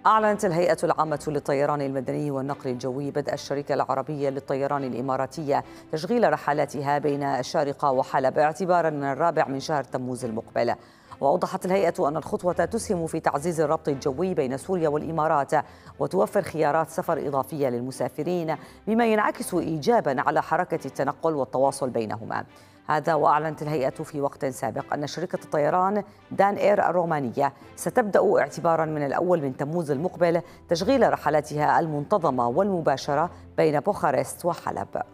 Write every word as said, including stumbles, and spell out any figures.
أعلنت الهيئة العامة للطيران المدني والنقل الجوي بدء الشركة العربية للطيران الإماراتية تشغيل رحلاتها بين الشارقة وحلب اعتباراً من الرابع من شهر تموز المقبل. وأوضحت الهيئة أن الخطوة تسهم في تعزيز الربط الجوي بين سوريا والإمارات وتوفر خيارات سفر إضافية للمسافرين، بما ينعكس إيجاباً على حركة التنقل والتواصل بينهما. هذا وأعلنت الهيئة في وقت سابق أن شركة الطيران دان إير الرومانية ستبدأ اعتباراً من الأول من تموز المقبل تشغيل رحلاتها المنتظمة والمباشرة بين بوخارست وحلب.